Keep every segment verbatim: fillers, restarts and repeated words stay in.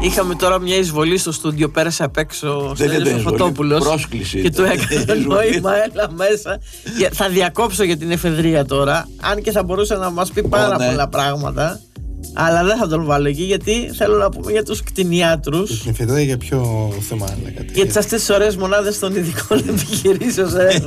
Είχαμε τώρα μια εισβολή στο στούντιο, πέρασε απ' έξω ο Στέλιος Φωτόπουλος και του έκανε νόημα, έλα μέσα. Θα διακόψω για την εφεδρεία τώρα, αν και θα μπορούσε να μας πει πάρα oh, πολλά ναι. πράγματα, αλλά δεν θα τον βάλω εκεί, γιατί θέλω να πούμε για τους κτηνιάτρους. Την εφεδρεία για ποιο θέμα λέγατε? Για τις αυτές τις ωραίες μονάδες των ειδικών επιχειρήσεων.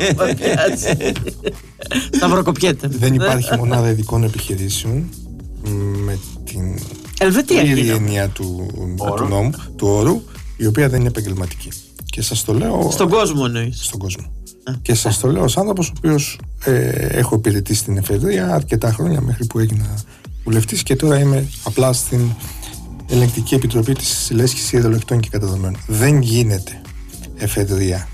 Σταυροκοπιέται. Δεν υπάρχει μονάδα ειδικών επιχειρήσεων με την Ελβετία η έννοια του, του νόμου, του όρου, η οποία δεν είναι επαγγελματική. Και σας το λέω. Στον κόσμο εννοείς? Στον κόσμο. Α, και σας το λέω ως άνθρωπος ο οποίος ε, έχω υπηρετήσει στην εφεδρεία αρκετά χρόνια μέχρι που έγινα βουλευτής και τώρα είμαι απλά στην ελεγκτική επιτροπή της λέσχης ιδεολογικών και καταδομένων. Δεν γίνεται εφεδρεία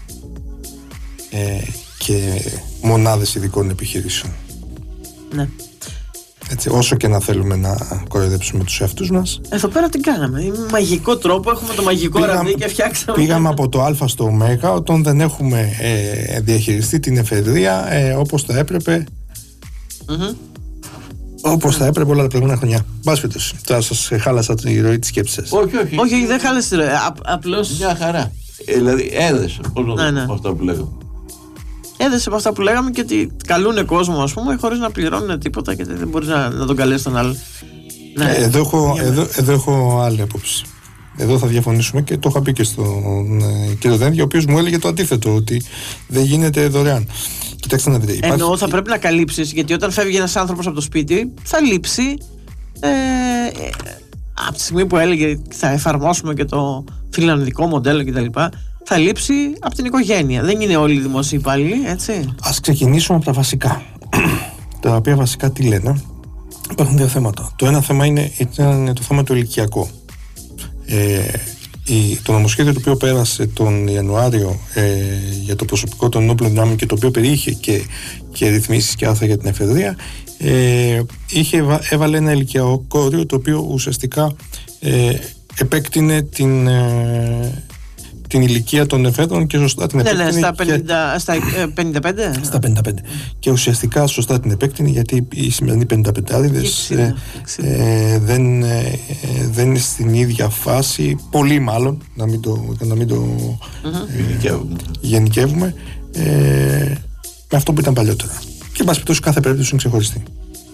ε, και μονάδες ειδικών επιχειρήσεων. Ναι. Έτσι, όσο και να θέλουμε να κοροϊδέψουμε τους εαυτούς μας. Εδώ πέρα τι κάναμε? Με μαγικό τρόπο έχουμε το μαγικό πήγα, ραβδί και φτιάξαμε. Πήγαμε από το Α στο Ω όταν δεν έχουμε ε, διαχειριστεί την εφεδρεία ε, όπως θα έπρεπε. Mm-hmm. Όπως mm-hmm. θα έπρεπε όλα τα προηγούμενα χρονιά. Μπάσπιτος, τώρα σας χάλασα τη ροή της σκέψης σας. Όχι, όχι. Όχι, δεν χάλασε τη ροή. Απλώς. Μια χαρά. Ε, δηλαδή έδεσε όλο ναι, ναι. αυτό που λέγαμε. Έδεσε από αυτά που λέγαμε και ότι καλούνε κόσμο, ας πούμε, χωρίς να πληρώνουν τίποτα και δεν μπορείς να, να τον καλέσεις τον άλλο. Ναι. Ε, εδώ, έχω, εδώ, εδώ έχω άλλη απόψη. Εδώ θα διαφωνήσουμε και το είχα πει και στον ε, κύριο Δένδη, ο οποίος μου έλεγε το αντίθετο, ότι δεν γίνεται δωρεάν. Κοιτάξτε να δείτε. Υπάρχει... Εννοώ θα πρέπει να καλύψεις, γιατί όταν φεύγει ένας άνθρωπος από το σπίτι, θα λείψει. Ε, ε, από τη στιγμή που έλεγε θα εφαρμόσουμε και το φιλανδικό μοντέλο κτλ., θα λείψει από την οικογένεια. Δεν είναι όλοι οι δημόσιοι υπάλληλοι, έτσι. Ας ξεκινήσουμε από τα βασικά. Τα οποία βασικά τι λένε? Υπάρχουν δύο θέματα. Το ένα θέμα είναι, είναι το θέμα του ηλικιακό. Ε, η, το νομοσχέδιο το οποίο πέρασε τον Ιανουάριο ε, για το προσωπικό των ενόπλων δυνάμεων και το οποίο περιείχε και, και ρυθμίσεις και άρθρα για την εφεδρεία, ε, είχε, έβαλε ένα ηλικιακό όριο το οποίο ουσιαστικά ε, επέκτηνε την... Ε, την ηλικία των εφέδρων και σωστά την επέκτηνε. Ναι, ναι, στα, πενήντα, και... στα πενήντα πέντε. Στα πενήντα πέντε. Και ουσιαστικά σωστά την επέκτηνε, γιατί οι σημερινοί πενηνταπεντάριδες ε, ε, δεν, ε, δεν είναι στην ίδια φάση, πολύ μάλλον, να μην το, να μην το mm-hmm. ε, γενικεύουμε, ε, με αυτό που ήταν παλιότερα. Και εν πάση περιπτώσει κάθε περίπτωση είναι ξεχωριστή.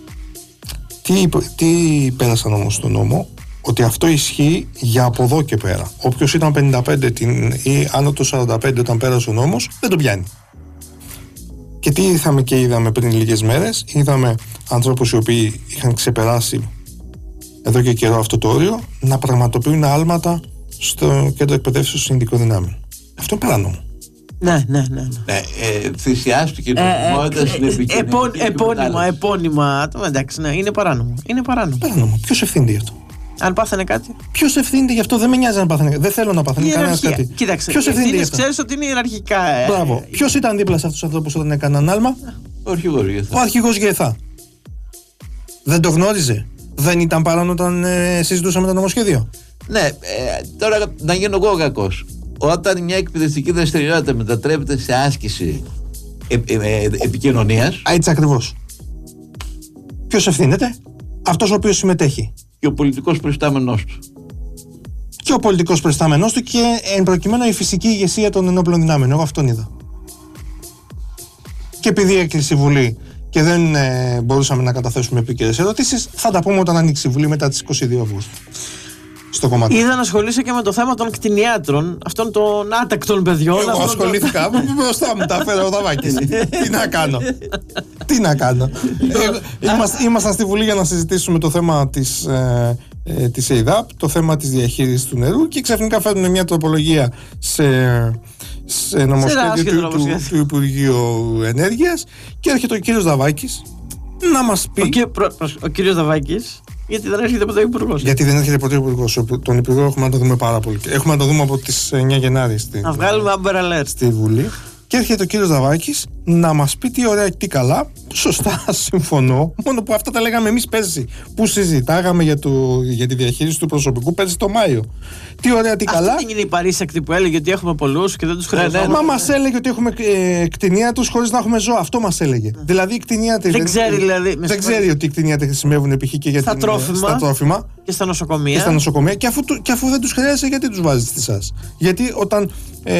Τι, τι πέρασαν όμως στον νόμο? Ότι αυτό ισχύει για από εδώ και πέρα. Όποιος ήταν πενήντα πέντε την, ή άνω το σαράντα πέντε όταν πέρασε ο νόμος, δεν τον πιάνει. Και τι είδαμε και είδαμε πριν λίγες μέρες? Είδαμε ανθρώπους οι οποίοι είχαν ξεπεράσει εδώ και καιρό αυτό το όριο να πραγματοποιούν άλματα στο κέντρο εκπαιδεύσεως συνδικών δυνάμεων. Αυτό είναι παράνομο. Ναι, ναι, ναι. ναι ε, θυσιάστηκε την νομιμότητα στην επικοινωνία. Επώνυμα, επώνυμα. Εντάξει, ναι, είναι παράνομο. Είναι παράνομο. Παράνομο. Ποιος ευθύνεται γι' αυτό? Αν πάθαινε κάτι. Ποιος ευθύνεται γι' αυτό? Δεν με νοιάζει αν πάθαινε κάτι. Δεν θέλω να πάθαινε κανένας κάτι. Κοίταξε. Ποιος ευθύνεται γι' αυτό? Ξέρεις ότι είναι ιεραρχικά. Ε... Μπράβο. Ποιος ήταν δίπλα σε αυτούς τους ανθρώπους όταν έκαναν άλμα? Ο αρχηγός Γεθά. Ο αρχηγός Γεθά. Δεν το γνώριζε? Δεν ήταν παρόν όταν ε, συζητούσαμε το νομοσχέδιο? Ναι, ε, τώρα να γίνω εγώ κακός. Όταν μια εκπαιδευτική δραστηριότητα μετατρέπεται σε άσκηση ε, ε, ε, επικοινωνίας. Έτσι ακριβώς. Ποιος ευθύνεται? Αυτός ο οποίος συμμετέχει. Και ο πολιτικός προϊστάμενός του. Και ο πολιτικός προϊστάμενός του και εν προκειμένου η φυσική ηγεσία των ενόπλων δυνάμεων. Εγώ αυτόν είδα. Και επειδή έκλεισε η Βουλή και δεν ε, μπορούσαμε να καταθέσουμε επίκαιρες ερωτήσεις, θα τα πούμε όταν ανοίξει η Βουλή μετά τις είκοσι δύο Αυγούστου. Στο κομμάτι. Είδα να ασχολείσαι και με το θέμα των κτηνιάτρων, αυτών των άτακτων παιδιών. Εγώ ασχολήθηκα. Το... μπροστά μου τα έφερε ο Δαβάκης. Τι να κάνω. Τι να κάνω. ε, είμαστε, ήμασταν στη Βουλή για να συζητήσουμε το θέμα της, ε, ε, της ΕΙΔΑΠ, το θέμα της διαχείρισης του νερού και ξαφνικά φέρνουν μια τροπολογία σε, σε νομοσχέδιο του, του, του Υπουργείου Ενέργειας και έρχεται ο κύριος Δαβάκης να μας πει. Ο, κυ, προ, προ, ο κύριος Δαβάκης. Γιατί δεν έρχεται ποτέ ο Υπουργός. Γιατί δεν έρχεται ποτέ ο Υπουργός. Τον Υπουργό έχουμε να το δούμε πάρα πολύ. Έχουμε να το δούμε από τις εννιά Γενάρη στη, να βγάλουμε Amber Alert στη Βουλή. Και έρχεται ο κύριος Δαβάκης να μας πει τι ωραία και τι καλά. Σωστά, συμφωνώ. Μόνο που αυτά τα λέγαμε εμείς πέρσι, που συζητάγαμε για, το, για τη διαχείριση του προσωπικού πέρσι το Μάιο. Τι ωραία, τι καλά. Αυτή είναι η παρήσακτη που έλεγε ότι έχουμε πολλούς και δεν τους χρειαζόμαστε. Μα μας έλεγε ότι έχουμε ε, κτηνίατρους χωρίς να έχουμε ζώα. Αυτό μας έλεγε. Mm. Δηλαδή οι κτηνίατροι. Δεν ξέρει, δηλαδή, δεν ξέρει ότι οι κτηνίατροι χρησιμεύουν π.χ. και για στα, την, τρόφιμα, στα τρόφιμα και στα νοσοκομεία. Και στα νοσοκομεία. Και αφού, και αφού δεν τους χρειάζεται, γιατί τους βάζει στη σας. Γιατί όταν.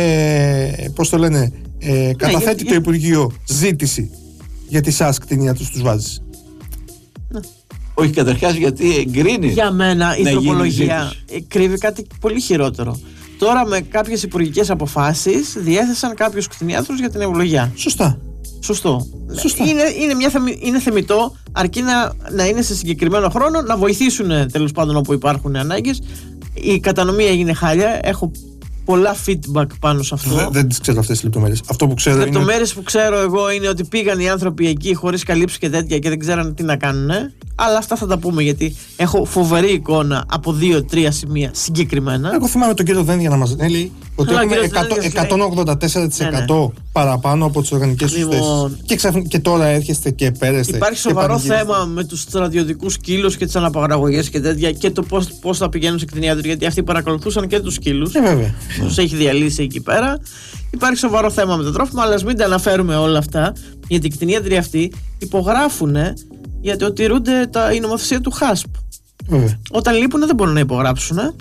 Ε, πώς το λένε. Ε, καταθέτει ναι, το Υπουργείο ζήτηση για τη ΣΑΣ κτηνίατρους, τους βάζεις. Ναι. Όχι, καταρχάς γιατί εγκρίνει. Για μένα η τροπολογία κρύβει κάτι πολύ χειρότερο. Τώρα με κάποιες υπουργικές αποφάσεις διέθεσαν κάποιους κτηνίατρους για την ευλογιά. Σωστά. Σωστό. Σωστά. Είναι, είναι, μια θεμι, είναι θεμιτό, αρκεί να, να είναι σε συγκεκριμένο χρόνο, να βοηθήσουν τέλος πάντων όπου υπάρχουν ανάγκες. Η κατανομή έγινε χάλια. Έχω πολλά feedback πάνω σε αυτό. Δεν, δεν τις ξέρω αυτές τις λεπτομέρειες. Αυτό που ξέρω. Τις λεπτομέρειες είναι... που ξέρω εγώ είναι ότι πήγαν οι άνθρωποι εκεί χωρίς καλύψεις και τέτοια και δεν ξέραν τι να κάνουν. Αλλά αυτά θα τα πούμε, γιατί έχω φοβερή εικόνα από δύο-τρία σημεία συγκεκριμένα. Εγώ θυμάμαι τον κύριο Δένδια να μας λέει ότι έχουμε εκατόν ογδόντα τέσσερα τοις εκατό ναι, ναι. παραπάνω από τις οργανικές λοιπόν, σωστές. Και, ξαφ... και τώρα έρχεστε και πέρεστε. Υπάρχει σοβαρό θέμα με τους στρατιωτικούς σκύλους και τις αναπαραγωγές και τέτοια, και το πώς, πώς θα πηγαίνουν σε κτηνίατρους, γιατί αυτοί παρακολουθούσαν και τους σκύλους. Ε, βέβαια. Τους έχει διαλύσει εκεί πέρα. Υπάρχει σοβαρό θέμα με το τρόφιμο, αλλά ας μην τα αναφέρουμε όλα αυτά, γιατί οι κτηνίατροι αυτοί υπογράφουν γιατί ότι τηρούνται τα, η νομοθεσία του χάσπ. Βέβαια. Όταν λείπουν δεν μπορούν να υπογράψουν. Ε,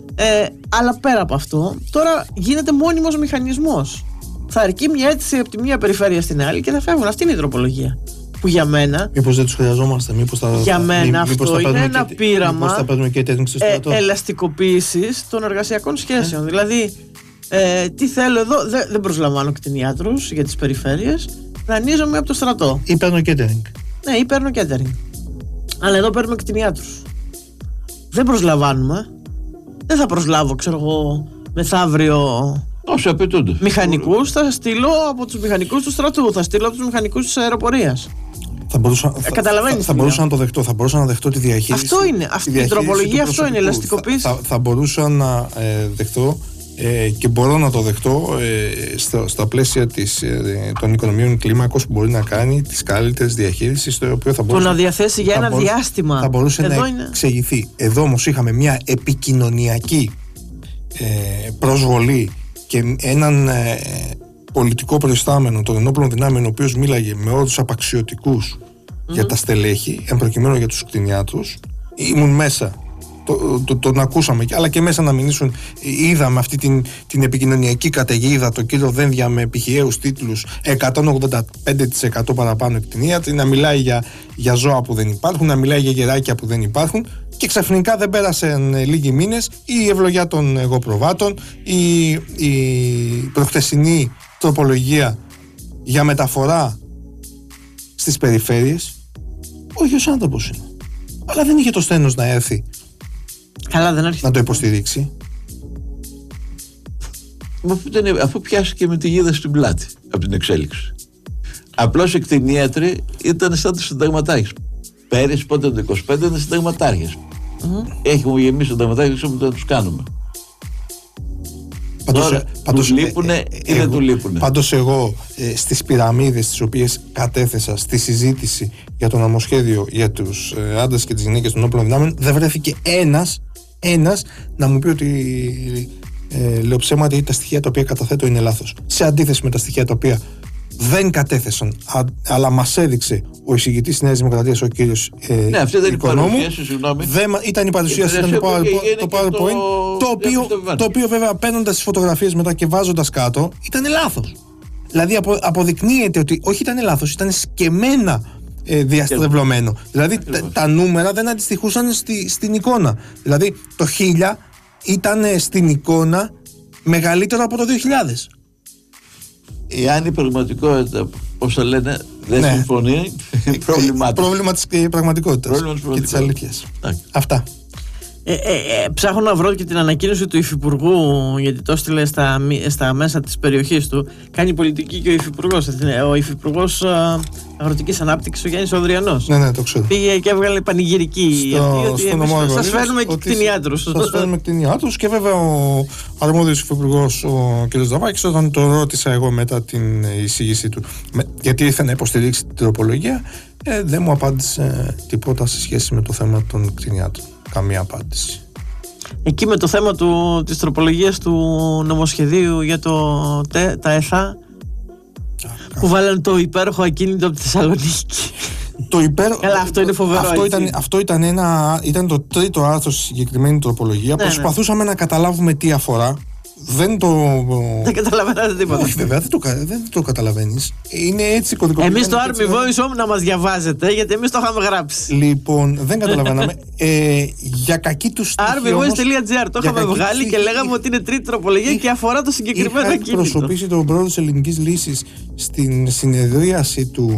αλλά πέρα από αυτό, τώρα γίνεται μόνιμος μηχανισμός. Θα αρκεί μια αίτηση από τη μία περιφέρεια στην άλλη και θα φεύγουν. Αυτή είναι η τροπολογία. Που για μένα. Μήπως δεν τους χρειαζόμαστε, μήπως θα. Για μένα μήπως αυτό θα είναι ένα και, πείραμα ε, ελαστικοποίησης των εργασιακών σχέσεων. Ε. Δηλαδή, ε, τι θέλω εδώ, δεν, δεν προσλαμβάνω κτηνίατρους για τις περιφέρειες. Δανείζομαι από το στρατό. Ή παίρνω catering. Ναι, ή παίρνω catering. Αλλά εδώ παίρνουμε κτηνίατρους. Δεν προσλαμβάνουμε. Δεν θα προσλάβω, ξέρω εγώ, μεθαύριο. Όσοι απαιτούνται. Μηχανικούς θα στείλω από τους μηχανικούς του στρατού, θα στείλω από τους μηχανικούς της αεροπορίας. Θα μπορούσα, ε, καταλαβαίνεις θα, θα μπορούσα να το δεχτώ. Θα μπορούσα να δεχτώ τη διαχείριση. Αυτό είναι. Αυτή η τροπολογία, αυτό είναι. Ελαστικοποίηση. Θα, θα, θα μπορούσα να ε, δεχτώ ε, και μπορώ να το δεχτώ ε, στα, στα πλαίσια της, ε, των οικονομίων κλίμακος που μπορεί να κάνει τις καλύτερες διαχείρισεις, το οποίο θα μπορούσε να διαθέσει για ένα μπορούσε, διάστημα. Θα μπορούσε Εδώ να είναι... εξηγηθεί. Εδώ όμως είχαμε μια επικοινωνιακή ε, προσβολή και έναν ε, πολιτικό προϊστάμενο των ενόπλων δυνάμεων, ο οποίος μίλαγε με όρους απαξιωτικούς mm-hmm. για τα στελέχη, εν προκειμένου για τους κτηνιάτρους. Ήμουν μέσα, το, το, το, τον ακούσαμε, αλλά και μέσα να μιλήσουν. Είδαμε αυτή την, την επικοινωνιακή καταιγίδα, το κύριο Δένδια με επιχειραίους τίτλους, εκατόν ογδόντα πέντε τοις εκατό παραπάνω κτηνίατροι, να μιλάει για, για ζώα που δεν υπάρχουν, να μιλάει για γεράκια που δεν υπάρχουν. Και ξαφνικά δεν πέρασαν λίγοι μήνες η ευλογιά των εγωπροβάτων, η, η προχτεσινή τροπολογία για μεταφορά στις περιφέρειες. Ο ίδιος άνθρωπος είναι. Αλλά δεν είχε το στένος να έρθει. Καλά, δεν να το υποστηρίξει. Αφού πιάστηκε με τη γίδα στην πλάτη από την εξέλιξη. Απλώς οι κτηνίατροι ήταν σαν τους συνταγματάρχες. Πέρυσι, πότε το είκοσι πέντε, ήταν συνταγματάρχες. Mm-hmm. Έχουμε γεμίσει συνταγματάρχες, ξέρουμε τι να τους κάνουμε. Πάντως, Τώρα, πάντως, τους λείπουνε ε, ε, ή δεν του λείπουνε. Πάντως εγώ ε, στις πυραμίδες τις οποίες κατέθεσα στη συζήτηση για το νομοσχέδιο για τους ε, άντρες και τις γυναίκες των όπλων δυνάμεων, δεν βρέθηκε ένας, ένας να μου πει ότι ε, λέω ψέματα ή τα στοιχεία τα οποία καταθέτω είναι λάθος. Σε αντίθεση με τα στοιχεία τα οποία δεν κατέθεσαν, α, αλλά μας έδειξε ο εισηγητής της Νέας Δημοκρατίας, ο κύριος ε, ναι, αυτή δεν Οικονόμου. Δεν, ήταν η παρουσίαση, ήταν το PowerPoint, το, PowerPoint, το, το, οποίο, το οποίο βέβαια παίρνοντας τις φωτογραφίες μετά και βάζοντας κάτω, ήταν λάθος. Δηλαδή απο, αποδεικνύεται ότι όχι ήταν λάθος, ήταν σκεμμένα ε, διαστρεβλωμένο. Δηλαδή τα, τα νούμερα δεν αντιστοιχούσαν στη, στην εικόνα. Δηλαδή το χίλια ήταν στην εικόνα μεγαλύτερο από το δύο χιλιάδες. Εάν η πραγματικότητα, όπως θα λένε, δεν ναι. συμφωνεί, πρόβλημα πρόβλημα της πραγματικότητας πρόβλημα και της αλήθειας. Αυτά. Ε, ε, ε, ψάχνω να βρω και την ανακοίνωση του Υφυπουργού, γιατί το έστειλε στα, στα μέσα της περιοχής του. Κάνει πολιτική και ο Υφυπουργός. Ο Υφυπουργός Αγροτικής Ανάπτυξης, ο Γιάννης Ανδριανός. Ναι, ναι, το ξέρω. Πήγε και έβγαλε πανηγυρική. Στο, στο νομό σας φέρνουμε και κτηνιάτρους. Σας φέρνουμε κτηνιάτρους και βέβαια ο αρμόδιος Υφυπουργός, ο κ. Ζαβάκης, όταν το ρώτησα εγώ μετά την εισήγησή του, γιατί ήθελε να υποστηρίξει την τροπολογία, ε, δεν μου απάντησε τίποτα σε σχέση με το θέμα των κτηνιάτρων. Καμία απάντηση. Εκεί με το θέμα του, της τροπολογίας του νομοσχεδίου για το, τε, τα ΕΘΑ, που βάλανε το υπέροχο ακίνητο από τη Θεσσαλονίκη. Το υπέροχο. Καλά, αυτό είναι φοβερό. Αυτό, ήταν, αυτό ήταν, ένα, ήταν το τρίτο άρθρο στη συγκεκριμένη τροπολογία. Ναι, προσπαθούσαμε ναι. να καταλάβουμε τι αφορά. Δεν το. Δεν καταλαβαίνετε τίποτα. Όχι, βέβαια, δεν το, δεν το καταλαβαίνεις. Είναι έτσι κωδικοποιημένο. Εμείς το Army Voice Home να μας διαβάζετε, γιατί εμείς το είχαμε γράψει. Λοιπόν, δεν καταλαβαίναμε. ε, για κακή του στοιχεία. army voice dot g r το είχαμε βγάλει και λέγαμε ότι είναι τρίτη τροπολογία και αφορά το συγκεκριμένο ακίνητο. Είχα εκπροσωπήσει τον πρόεδρο της Ελληνικής Λύσης στην συνεδρίαση του,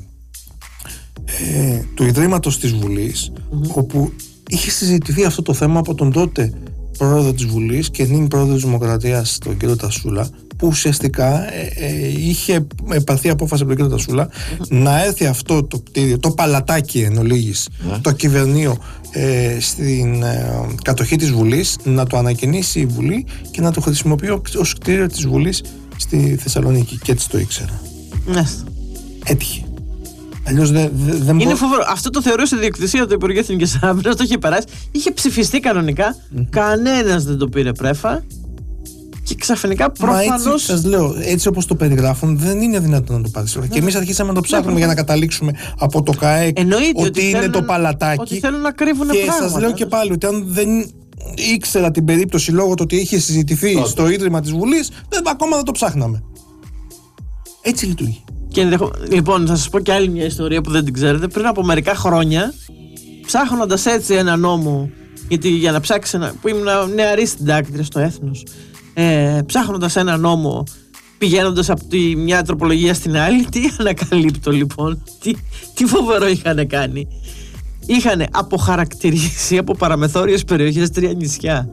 ε, του Ιδρύματος της Βουλής, mm-hmm. όπου είχε συζητηθεί αυτό το θέμα από τον τότε πρόεδρο της Βουλής και νυν πρόεδρο της Δημοκρατίας, τον κύριο Τασούλα, που ουσιαστικά ε, ε, είχε πάρθει απόφαση από τον κύριο Τασούλα mm-hmm. να έρθει αυτό το κτίριο, το παλατάκι εν ολίγης, mm-hmm. το κυβερνείο ε, στην ε, κατοχή της Βουλής, να το ανακαινήσει η Βουλή και να το χρησιμοποιεί ως κτίριο της Βουλής στη Θεσσαλονίκη. Και έτσι το ήξερα. Mm-hmm. Έτυχε. Αλλιώς δεν δε, δε είναι μπο... φοβερό. Αυτό το θεωρούσε ιδιοκτησία του Υπουργείου Εθνικής Άμυνας, το είχε περάσει. Είχε ψηφιστεί κανονικά. Mm-hmm. Κανένας δεν το πήρε πρέφα. Και ξαφνικά προφανώς. Έτσι, σας λέω, έτσι όπως το περιγράφουν, δεν είναι δυνατόν να το πάρεις. Mm-hmm. Και εμείς αρχίσαμε να το ψάχνουμε mm-hmm. για να καταλήξουμε από το ΚΑΕΚ ότι, ότι είναι θέλουν, το παλατάκι. Ότι θέλουν να κρύβουν και πράγματα. Και σας λέω και πάλι ότι αν δεν ήξερα την περίπτωση λόγω του ότι είχε συζητηθεί Τότε. στο Ίδρυμα της Βουλής, δεν, ακόμα δεν το ψάχναμε. Έτσι λειτουργεί. Και ενδεχο... Λοιπόν, θα σας πω και άλλη μια ιστορία που δεν την ξέρετε. Πριν από μερικά χρόνια, ψάχνοντας έτσι ένα νόμο, γιατί για να ψάξει ένα, που ήμουν νεαρή συντάκτρια στο Έθνος, ε, ψάχνοντας ένα νόμο, πηγαίνοντας από τη μια τροπολογία στην άλλη, τι ανακαλύπτω λοιπόν, τι, τι φοβερό είχαν κάνει. Είχαν αποχαρακτηρίσει από παραμεθόριες περιοχές τρία νησιά.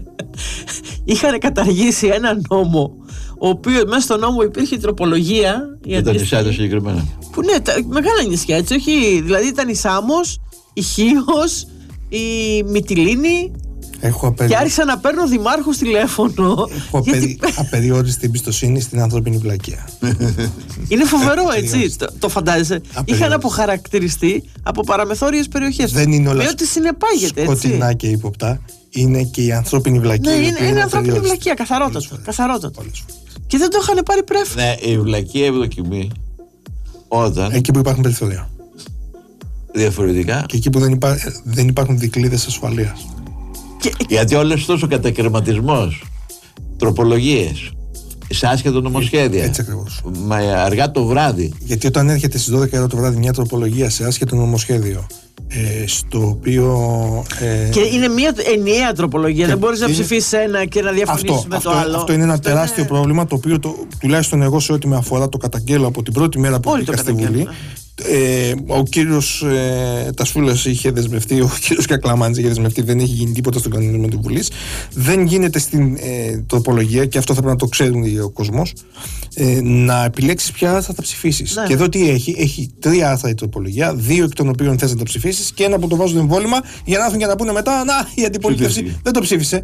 Είχαν καταργήσει ένα νόμο, ο οποίος μέσα στο νόμο υπήρχε τροπολογία. Για τα νησιά τα συγκεκριμένα. Που ναι, τα, μεγάλα νησιά, έτσι, όχι. Δηλαδή ήταν η Σάμος, η Χίος, η Μυτιλήνη. Έχω απερι... Και άρχισα να παίρνω δημάρχους τηλέφωνο. Έχω γιατί... απεριόριστη εμπιστοσύνη στην ανθρώπινη βλακεία. Είναι φοβερό, έτσι. το, το φαντάζεσαι. Είχαν αποχαρακτηριστεί από παραμεθόριες περιοχές. Δεν είναι όλα ότι συνεπάγεται, έτσι. Σκοτεινά και ύποπτα. Είναι και η ανθρώπινη βλακεία. Ναι, είναι, είναι, είναι ανθρώπινη βλακεία, καθαρότατα. Και δεν το είχαν πάρει πρέφα. Ναι, η βλακεία ευδοκιμή όταν. Εκεί που υπάρχουν περιθώρια. Διαφορετικά. Και εκεί που δεν, υπά... δεν υπάρχουν δικλείδες ασφαλείας. Και... Γιατί όλες τόσο κατακαιρματισμός, τροπολογίες, σε άσχετο νομοσχέδια. Έτσι ακριβώς. Μα αργά το βράδυ. Γιατί όταν έρχεται στις δώδεκα ώρα το βράδυ μια τροπολογία σε άσχετο νομοσχέδιο, ε, στο οποίο. Ε, και είναι μια ενιαία τροπολογία. Δεν μπορείς είναι... να ψηφίσεις ένα και να διαφωνήσεις με αυτό, το άλλο. Αυτό είναι ένα αυτό τεράστιο είναι... πρόβλημα, το οποίο το, τουλάχιστον εγώ σε ό,τι με αφορά το καταγγέλλω από την πρώτη μέρα που μπήκα στη Βουλή. Ε, ο κύριος ε, Τασούλας είχε δεσμευτεί, ο κύριος Κακλαμάνης είχε δεσμευτεί, δεν έχει γίνει τίποτα στον κανονισμό της Βουλής. Δεν γίνεται στην ε, τροπολογία, και αυτό θα πρέπει να το ξέρουν ο κόσμος, ε, να επιλέξεις ποια άρθρα θα ψηφίσεις. Ναι. Και εδώ τι έχει, έχει τρία άρθρα η τροπολογία, δύο εκ των οποίων θες να το ψηφίσεις και ένα που το βάζουν εμβόλυμα για να έρθουν και να πούνε μετά, να, η αντιπολίτευση δεν το ψήφισε.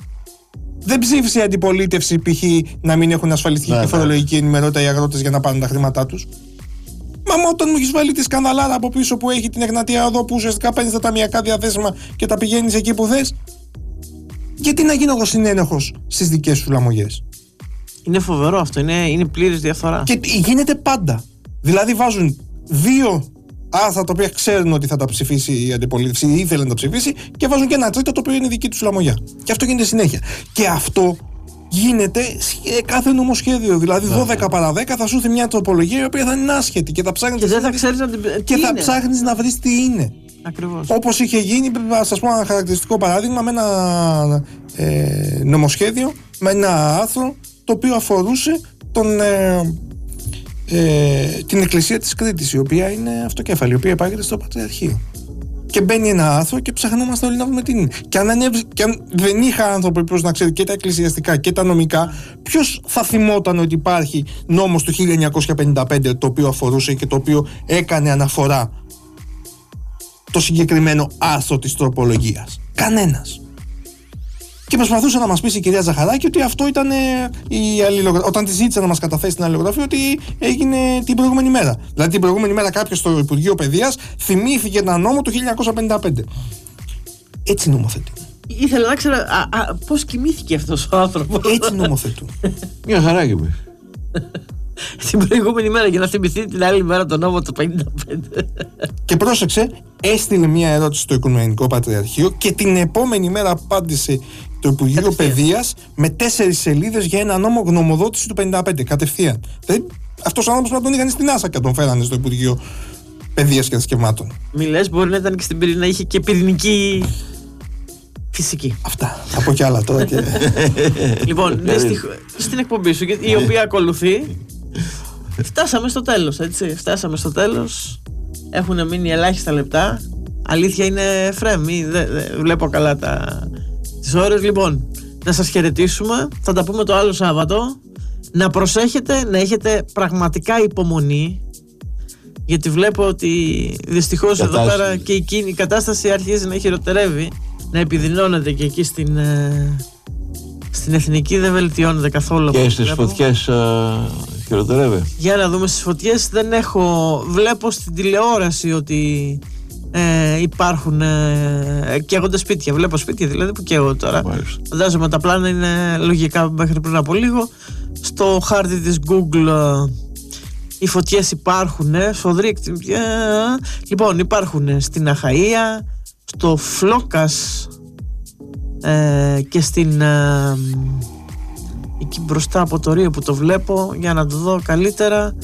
Δεν ψήφισε η αντιπολίτευση π.χ. να μην έχουν ασφαλιστική ναι, και φορολογική ενημερότητα οι αγρότες για να πάρουν τα χρήματά τους. Μα όταν μου έχεις βάλει τη σκανδαλάρα από πίσω που έχει την Εγνατία εδώ, που ουσιαστικά παίρνεις τα ταμιακά διαθέσιμα και τα πηγαίνεις εκεί που θες, γιατί να γίνω εγώ συνένοχος στις δικές σου λαμογές? Είναι φοβερό αυτό, είναι, είναι πλήρης διαφθορά. Και γίνεται πάντα. Δηλαδή βάζουν δύο άρθρα τα οποία ξέρουν ότι θα τα ψηφίσει η αντιπολίτευση ή ήθελε να τα ψηφίσει, και βάζουν και ένα τρίτο το οποίο είναι δική τους λαμογιά. Και αυτό γίνεται συνέχεια. Και αυτό γίνεται σε κάθε νομοσχέδιο. Δηλαδή δώδεκα παρά δέκα θα σου έρθει μια τροπολογία η οποία θα είναι άσχετη και θα ψάχνεις και, δεν θα ξέρεις να, την... και θα ψάχνεις να βρεις τι είναι. Ακριβώς. Όπως είχε γίνει, θα σας πω ένα χαρακτηριστικό παράδειγμα, με ένα ε, νομοσχέδιο, με ένα άρθρο το οποίο αφορούσε τον, ε, ε, την Εκκλησία της Κρήτης, η οποία είναι αυτοκέφαλη, η οποία υπάγεται στο Πατριαρχείο. και μπαίνει ένα άρθρο και ψαχνόμαστε όλοι να βρούμε τι είναι. Και αν, ανέβη, και αν δεν είχα άνθρωπο που να ξέρει και τα εκκλησιαστικά και τα νομικά, ποιος θα θυμόταν ότι υπάρχει νόμος του χίλια εννιακόσια πενήντα πέντε, το οποίο αφορούσε και το οποίο έκανε αναφορά το συγκεκριμένο άρθρο της τροπολογίας? Κανένας. Και προσπαθούσε να μας πει η κυρία Ζαχαράκη ότι αυτό ήταν ε, η αλληλογραφία. Όταν τη ζήτησε να μας καταθέσει την αλληλογραφία, ότι έγινε την προηγούμενη μέρα. Δηλαδή, την προηγούμενη μέρα κάποιος στο Υπουργείο Παιδείας θυμήθηκε ένα νόμο του χίλια εννιακόσια πενήντα πέντε. Έτσι νομοθετούν. Ήθελα να ξέρω πώς κοιμήθηκε αυτός ο άνθρωπος. Έτσι νομοθετούν. Μια χαρά και με. Την προηγούμενη μέρα για να θυμηθεί την άλλη μέρα τον νόμο του πενήντα πέντε. Και πρόσεξε, έστειλε μια ερώτηση στο Οικουμενικό Πατριαρχείο και την επόμενη μέρα απάντησε το Υπουργείο Παιδείας με τέσσερις σελίδες για ένα νόμο γνωμοδότηση του πενήντα πέντε. Κατευθείαν. Δηλαδή, αυτός ο άνθρωπος πρέπει να τον είχαν στην Άσα και τον φέρανε στο Υπουργείο Παιδείας και Θρησκευμάτων. Μη λες, μπορεί να ήταν και στην πυρηνική, να είχε και πυρηνική φυσική. Αυτά. Από κι άλλα τώρα. Και... Λοιπόν, στην εκπομπή σου, η οποία ακολουθεί, φτάσαμε στο τέλος, έτσι. Φτάσαμε στο τέλος. Έχουν μείνει ελάχιστα λεπτά. Αλήθεια είναι φρέμι, δεν δε, βλέπω καλά τα, τις ώρες. Λοιπόν, να σας χαιρετήσουμε. Θα τα πούμε το άλλο Σάββατο. Να προσέχετε, να έχετε πραγματικά υπομονή, γιατί βλέπω ότι δυστυχώς εδώ πέρα και η, η κατάσταση αρχίζει να χειροτερεύει, να επιδεινώνεται και εκεί στην, στην Εθνική, δεν βελτιώνεται καθόλου. Και στις φωτιές uh, χειροτερεύει. Για να δούμε στις φωτιές. Δεν έχω, βλέπω στην τηλεόραση ότι ε, υπάρχουν ε, καίγονται σπίτια. Βλέπω σπίτια δηλαδή που καίγονται τώρα. Φαντάζομαι τα πλάνα είναι λογικά μέχρι πριν από λίγο. Στο χάρτη της Google οι φωτιές υπάρχουν, ε, σφοδρή, ε, λοιπόν υπάρχουν στην Αχαΐα, στο Φλόκας ε, και στην ε, εκεί μπροστά από το Ρίο που το βλέπω, για να το δω καλύτερα,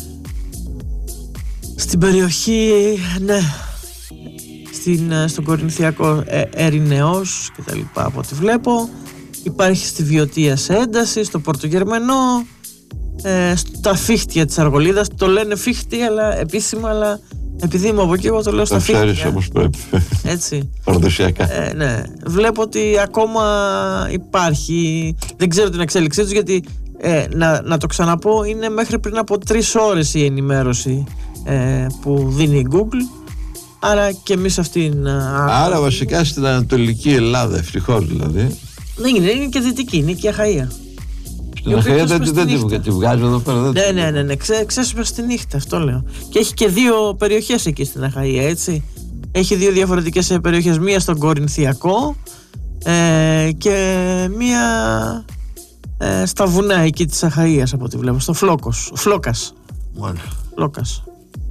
στην περιοχή, ναι, στην, στον Κορινθιακό ε, Ερηνεός και τα λοιπά από ό,τι βλέπω. Υπάρχει στη Βιωτία σε ένταση, στο Πορτογερμενό, ε, στα Φίχτια της Αργολίδας. Το λένε Φίχτη αλλά επίσημα, αλλά επειδή είμαι από εκεί εγώ το λέω στα Φίχτια. Το ξέρεις όπως πρέπει. Έτσι. Παραδοσιακά. Ε, ναι. Βλέπω ότι ακόμα υπάρχει, δεν ξέρω την εξέλιξή τους, γιατί ε, να, να το ξαναπώ, είναι μέχρι πριν από τρεις ώρες η ενημέρωση ε, που δίνει η Google. Άρα και εμείς αυτήν. Άρα α, βασικά στην Ανατολική Ελλάδα, ευτυχώς δηλαδή. Δεν είναι, είναι και δυτική, είναι και η Αχαΐα. Στην Αχαΐα δεν, δεν τη, τη βγάζω εδώ πέρα. Δεν ναι, ναι, ναι, ναι, Ξέ, ξέσπασε στη νύχτα, αυτό λέω. Και έχει και δύο περιοχές εκεί στην Αχαΐα, έτσι. Έχει δύο διαφορετικές περιοχές, μία στον Κορινθιακό ε, και μία ε, στα βουνά εκεί της Αχαΐας από ό,τι βλέπω, στο Φλόκος, Φλόκας. Φλόκας.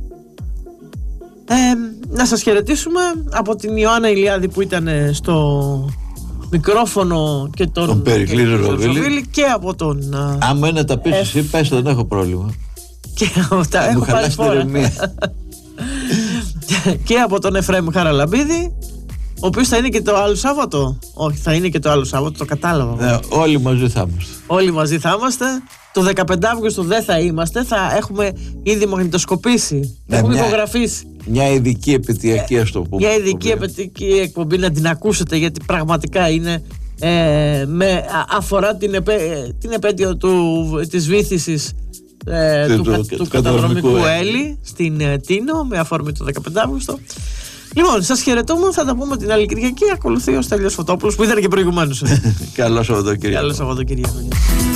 Ε, να σας χαιρετήσουμε από την Ιωάννα Ηλιάδη που ήταν στο μικρόφωνο και τον, τον Περικλή Ροβίλη, και από τον άμα είναι τα πεις Εφ... εσύ πες, δεν έχω πρόβλημα και από τα έχω πάρει φορά και από τον Εφραίμ Χαραλαμπίδη, ο οποίος θα είναι και το άλλο Σάββατο. Όχι, θα είναι και το άλλο Σάββατο, το κατάλαβα. Ναι, όλοι μαζί θα είμαστε. Όλοι μαζί θα είμαστε. Το δεκαπέντε Αυγούστου δεν θα είμαστε. Θα έχουμε ήδη μαγνητοσκοπήσει. Ναι, έχουμε ηχογραφήσει. Μια ειδική επαιτειακή, ας το πούμε. Μια ειδική επαιτειακή εκπομπή, να την ακούσετε, γιατί πραγματικά είναι ε, με, αφορά την, επέ, την επέτειο του, της βύθισης ε, του, του, του, του καταδρομικού Έλλη στην ε, Τίνο, με αφορμή το δεκαπέντε Αυγούστου. Λοιπόν, σας χαιρετούμε, θα τα πούμε την άλλη Κυριακή. Ακολουθεί ο Στέλιος Φωτόπουλος που ήταν και προηγουμένως. Καλό Σαββατοκύριακο. Καλό Σαββατοκύριακο.